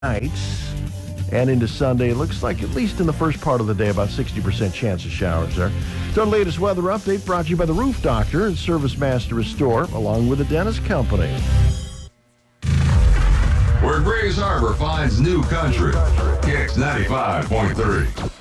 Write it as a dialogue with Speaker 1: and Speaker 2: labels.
Speaker 1: nights and into Sunday. It looks like, at least in the first part of the day, about 60% chance of showers there. It's our latest weather update brought to you by the Roof Doctor and Service Master Restore, along with the Dentist Company.
Speaker 2: Where Grays Harbor finds new country. Kicks 95.3.